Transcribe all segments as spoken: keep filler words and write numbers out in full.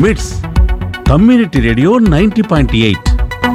మిట్స్ community radio ninety point eight.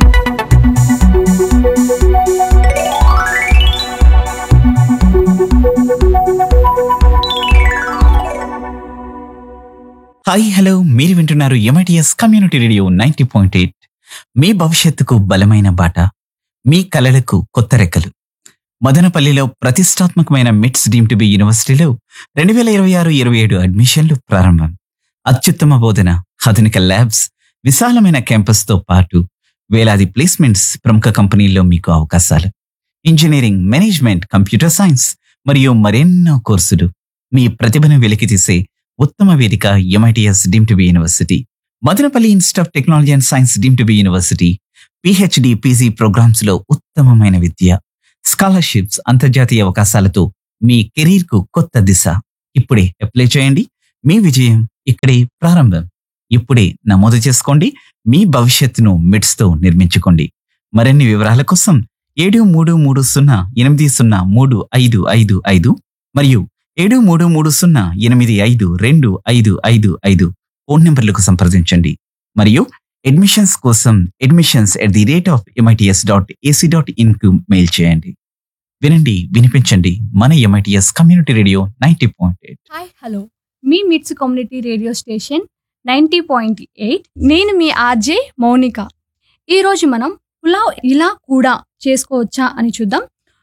Hi hello, మీరు వింటున్నారు MITS community radio ninety point eight. మీ భవిష్యత్తుకు బలమైన బాట, మీ కలలకు కొత్త రెక్కలు. మదనపల్లిలో ప్రతిష్టాత్మకమైన మిట్స్ డీమ్ టు బి యూనివర్సిటీలో రెండు వేల ఇరవై ఆరు ఇరవై ఏడు అడ్మిషన్లు ప్రారంభం. అత్యుత్తమ బోధన, ఆధునిక ల్యాబ్స్, విశాలమైన క్యాంపస్తో పాటు వేలాది ప్లేస్మెంట్స్, ప్రముఖ కంపెనీల్లో మీకు అవకాశాలు. ఇంజనీరింగ్, మేనేజ్మెంట్, కంప్యూటర్ సైన్స్ మరియు మరెన్నో కోర్సులు. మీ ప్రతిభను వెలికితీసే ఉత్తమ వేదిక MITS deem to be university. Madanapalle institute of technology and science deem to be university. PhD, PG programmes లో ఉత్తమమైన విద్య, స్కాలర్షిప్స్, అంతర్జాతీయ అవకాశాలతో మీ కెరీర్ కు కొత్త దిశ. ఇప్పుడే అప్లై చేయండి. మీ విజయం ఇక్కడే ప్రారంభం. ఇప్పుడే నమోదు చేసుకోండి. మీ భవిష్యత్తును మిట్స్ తో నిర్మించుకోండి. మరిన్ని వివరాల కోసం ఏడు మూడు మూడు సున్నా ఎనిమిది సున్నా మూడు ఐదు ఐదు ఐదు మరియు ఏడు మూడు మూడు సున్నా ఎనిమిది ఐదు రెండు ఐదు ఐదు ఐదు ఫోన్ నెంబర్లకు సంప్రదించండి. మరియు అడ్మిషన్స్ కోసం admissions at the rate of MITS dot AC dot in కు మెయిల్ చేయండి. వినండి, వినిపించండి. మన MITS community radio ninety point eight. Hi hello, మీ మిట్స్ community radio station ninety point eight. నేను మీ ఆర్జే మౌనిక. ఈరోజు మనం పులావ్ ఇలా కూడా చేసుకోవచ్చా అని చూద్దాం.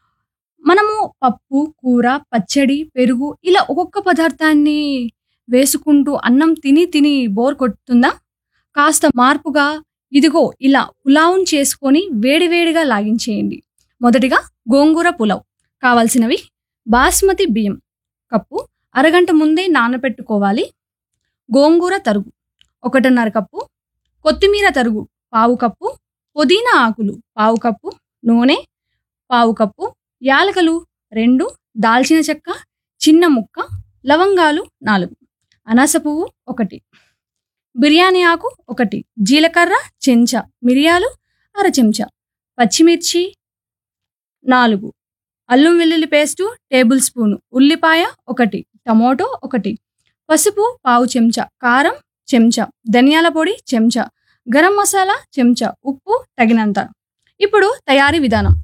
మనము పప్పు, కూర, పచ్చడి, పెరుగు ఇలా ఒక్కొక్క పదార్థాన్ని వేసుకుంటూ అన్నం తిని తిని బోర్ కొడుతుందా? కాస్త మార్పుగా ఇదిగో ఇలా పులావ్ను చేసుకొని వేడివేడిగా లాగించేయండి. మొదటిగా గోంగూర పులావ్. కావాల్సినవి: బాస్మతి బియ్యం కప్పు, అరగంట ముందే నానబెట్టుకోవాలి. గోంగూర తరుగు ఒకటిన్నర కప్పు, కొత్తిమీర తరుగు పావు కప్పు, పుదీనా ఆకులు పావు కప్పు, నూనె పావు కప్పు, యాలకులు రెండు, దాల్చిన చెక్క చిన్న ముక్క, లవంగాలు నాలుగు, అనాస పువ్వు ఒకటి, బిర్యానీ ఆకు ఒకటి, జీలకర్ర చెంచా, మిరియాలు అర చెంచా, పచ్చిమిర్చి నాలుగు, అల్లం వెల్లుల్లి పేస్టు టేబుల్ స్పూను, ఉల్లిపాయ ఒకటి, టమోటో ఒకటి, పసుపు పావు చెంచా, కారం చెంచా, ధనియాల పొడి చెంచా, గరం మసాలా చెంచా, ఉప్పు తగినంత. ఇప్పుడు తయారీ విధానం: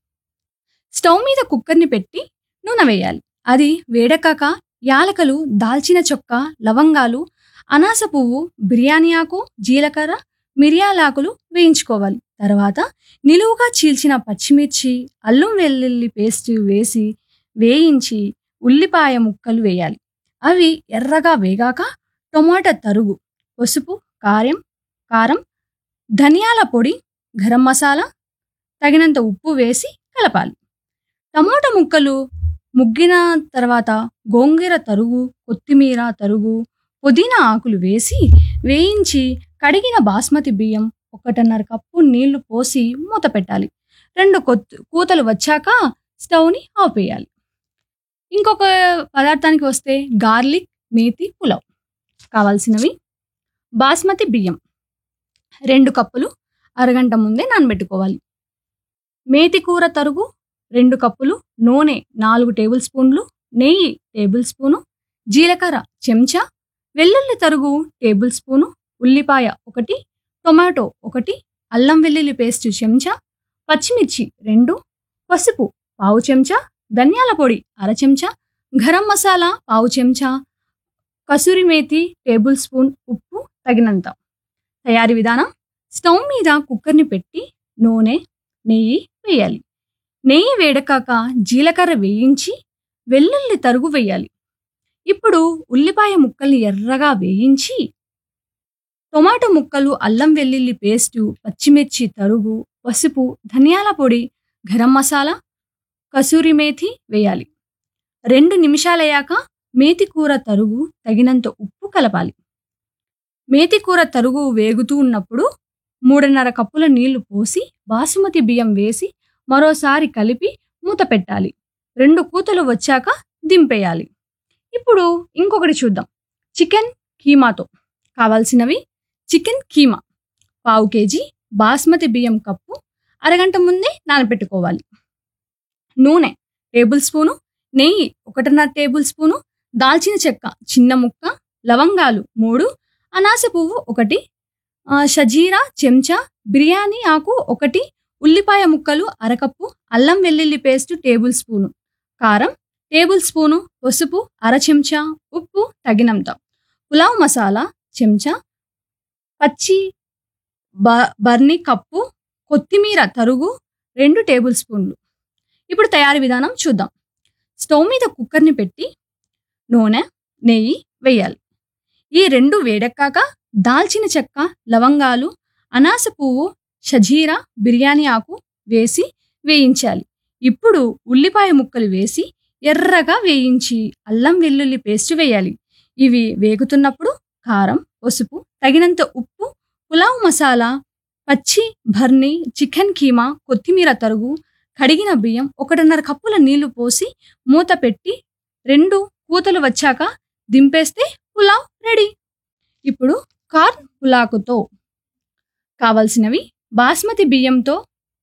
స్టవ్ మీద కుక్కర్ని పెట్టి నూనె వేయాలి. అది వేడెక్కాక యాలకలు, దాల్చిన చెక్క, లవంగాలు, అనాస పువ్వు, బిర్యానీ ఆకు, జీలకర్ర, మిరియాలాకులు వేయించుకోవాలి. తర్వాత నిలువుగా చీల్చిన పచ్చిమిర్చి, అల్లం వెల్లుల్లి పేస్ట్ వేసి వేయించి ఉల్లిపాయ ముక్కలు వేయాలి. అవి ఎర్రగా వేగాక టొమాటో తరుగు, పసుపు, కారం కారం ధనియాల పొడి, గరం మసాలా, తగినంత ఉప్పు వేసి కలపాలి. టమోటా ముక్కలు ముగ్గిన తర్వాత గోంగూర తరుగు, కొత్తిమీర తరుగు, పుదీనా ఆకులు వేసి వేయించి కడిగిన బాస్మతి బియ్యం ఒకటిన్నర కప్పు నీళ్లు పోసి మూత పెట్టాలి. రెండు కొత్త కూతలు వచ్చాక స్టవ్ని ఆపేయాలి. ఇంకొక పదార్థానికి వస్తే గార్లిక్ మేతి పులావ్. కావాల్సినవి: బాస్మతి బియ్యం రెండు కప్పులు, అరగంట ముందే నానబెట్టుకోవాలి. మేతి కూర తరుగు రెండు కప్పులు, నూనె నాలుగు టేబుల్ స్పూన్లు, నెయ్యి టేబుల్ స్పూను, జీలకర్ర చెంచా, వెల్లుల్లి తరుగు టేబుల్ స్పూను, ఉల్లిపాయ ఒకటి, టొమాటో ఒకటి, అల్లం వెల్లుల్లి పేస్ట్ చెంచా, పచ్చిమిర్చి రెండు, పసుపు పావు చెంచా, ధనియాల పొడి అర చెంచా, గరం మసాలా పావు చెంచా, కసూరి మేతి టేబుల్ స్పూన్, ఉప్పు తగినంత. తయారీ విధానం: స్టవ్ మీద కుక్కర్ని పెట్టి నూనె, నెయ్యి వేయాలి. నెయ్యి వేడకాక జీలకర్ర వేయించి వెల్లుల్లి తరుగు వేయాలి. ఇప్పుడు ఉల్లిపాయ ముక్కల్ని ఎర్రగా వేయించి టొమాటో ముక్కలు, అల్లం వెల్లుల్లి పేస్టు, పచ్చిమిర్చి తరుగు, పసుపు, ధనియాల పొడి, గరం మసాలా, కసూరి మేతి వేయాలి. రెండు నిమిషాలయ్యాక మేతి కూర తరుగు, తగినంత ఉప్పు కలపాలి. మేతి కూర తరుగు వేగుతూ ఉన్నప్పుడు మూడున్నర కప్పుల నీళ్లు పోసి బాసుమతి బియ్యం వేసి మరోసారి కలిపి మూత పెట్టాలి. రెండు కూతలు వచ్చాక దింపేయాలి. ఇప్పుడు ఇంకొకటి చూద్దాం: చికెన్ కీమాతో. కావాల్సినవి: చికెన్ కీమా పావు కేజీ, బాస్మతి బియ్యం కప్పు, అరగంట ముందే నానబెట్టుకోవాలి. నూనె టేబుల్ స్పూను, నెయ్యి ఒకటిన్నర టేబుల్ స్పూను, దాల్చిన చెక్క చిన్న ముక్క, లవంగాలు మూడు, అనాస పువ్వు ఒకటి, ఆ, షజీరా చెంచా, బిర్యానీ ఆకు ఒకటి, ఉల్లిపాయ ముక్కలు అరకప్పు, అల్లం వెల్లుల్లి పేస్ట్ టేబుల్ స్పూను, కారం టేబుల్ స్పూను, పసుపు అర చెంచా, ఉప్పు తగినంత, పులావ్ మసాలా చెంచా, పచ్చి బ బర్నీ కప్పు, కొత్తిమీర తరుగు రెండు టేబుల్ స్పూన్లు. ఇప్పుడు తయారీ విధానం చూద్దాం. స్టవ్ మీద కుక్కర్ని పెట్టి నూనె నెయ్యి వేయాలి. ఈ రెండు వేడెక్కాక దాల్చిన చెక్క, లవంగాలు, అనాస పువ్వు, షజీరా, బిర్యానీ ఆకు వేసి వేయించాలి. ఇప్పుడు ఉల్లిపాయ ముక్కలు వేసి ఎర్రగా వేయించి అల్లం వెల్లుల్లి పేస్ట్ వేయాలి. ఇవి వేగుతున్నప్పుడు కారం, పసుపు, తగినంత ఉప్పు, పులావ్ మసాలా, పచ్చి బర్నీ, చికెన్ కీమా, కొత్తిమీర తరుగు, కడిగిన బియ్యం, ఒకటిన్నర కప్పుల నీళ్లు పోసి మూత పెట్టి రెండు కూతలు వచ్చాక దింపేస్తే పులావ్ రెడీ. ఇప్పుడు కార్న్ పులాకుతో కావలసినవి: బాస్మతి బియ్యంతో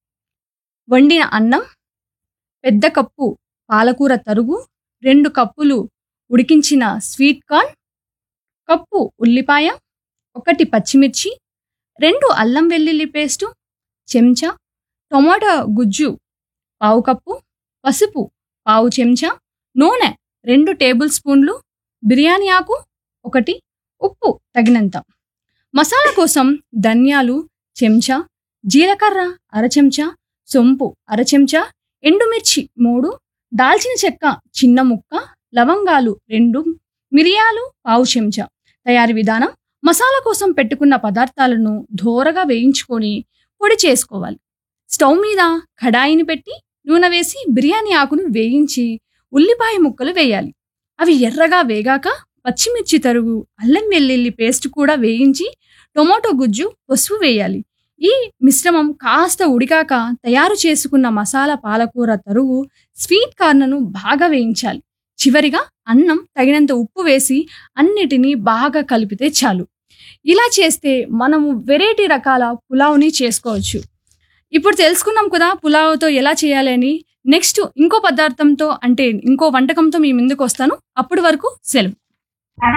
వండిన అన్నం, పెద్ద కప్పు పాలకూర తరుగు, రెండు కప్పులు ఉడికించిన స్వీట్ కార్న్, కప్పు ఉల్లిపాయ, ఒకటి పచ్చిమిర్చి, రెండు అల్లం వెల్లుల్లి పేస్టు, చెంచా టొమాటో గుజ్జు పావు కప్పు, పసుపు పావు చెంచా, నూనె రెండు టేబుల్ స్పూన్లు, బిర్యానీ ఆకు ఒకటి, ఉప్పు తగినంత. మసాలా కోసం ధనియాలు చెంచా, జీలకర్ర అర చెంచా, సొంపు అర చెంచా, ఎండుమిర్చి మూడు, దాల్చిన చెక్క చిన్న ముక్క, లవంగాలు రెండు, మిరియాలు పావు చెంచా. తయారీ విధానం: మసాలా కోసం పెట్టుకున్న పదార్థాలను దోరగా వేయించుకొని పొడి చేసుకోవాలి. స్టవ్ మీద కడాయిని పెట్టి నూనె వేసి బిర్యానీ ఆకును వేయించి ఉల్లిపాయ ముక్కలు వేయాలి. అవి ఎర్రగా వేగాక పచ్చిమిర్చి తరుగు, అల్లం వెల్లుల్లి పేస్ట్ కూడా వేయించి టొమాటో గుజ్జు, పసుపు వేయాలి. ఈ మిశ్రమం కాస్త ఉడికాక తయారు చేసుకున్న మసాలా పాలకూర తరుగు, స్వీట్ కార్న్ను బాగా వేయించాలి. చివరిగా అన్నం, తగినంత ఉప్పు వేసి అన్నిటినీ బాగా కలిపితే చాలు. ఇలా చేస్తే మనము వెరైటీ రకాల పులావ్ని చేసుకోవచ్చు. ఇప్పుడు తెలుసుకున్నాం కదా పులావ్తో ఎలా చేయాలి అని. నెక్స్ట్ ఇంకో పదార్థంతో అంటే ఇంకో వంటకంతో మీ ముందుకు వస్తాను. అప్పటి వరకు సెలవు.